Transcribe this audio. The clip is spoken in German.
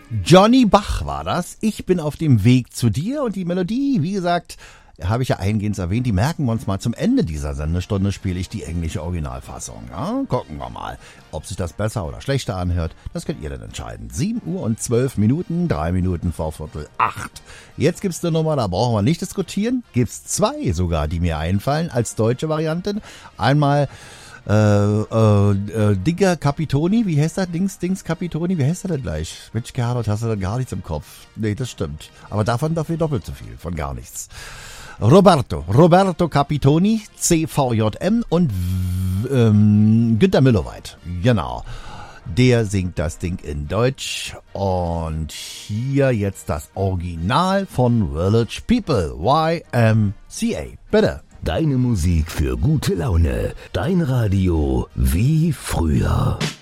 Johnny Bach war das. Ich bin auf dem Weg zu dir und die Melodie, wie gesagt, habe ich ja eingehend erwähnt, die merken wir uns mal. Zum Ende dieser Sendestunde spiele ich die englische Originalfassung. Ja, gucken wir mal, ob sich das besser oder schlechter anhört. Das könnt ihr dann entscheiden. 7 Uhr und 12 Minuten, 3 Minuten vor Viertel 8. Jetzt gibt's eine Nummer, da brauchen wir nicht diskutieren. Gibt's zwei sogar, die mir einfallen als deutsche Variante. Einmal Digger Capitoni, wie heißt das? Dings Capitoni, wie heißt er denn gleich? Mensch, Gerhard, hast du da gar nichts im Kopf? Nee, das stimmt. Aber davon dafür doppelt so viel, von gar nichts. Roberto Capitoni, CVJM und Günter Mülloweit. Genau. Der singt das Ding in Deutsch. Und hier jetzt das Original von Village People, YMCA. Bitte. Deine Musik für gute Laune. Dein Radio wie früher.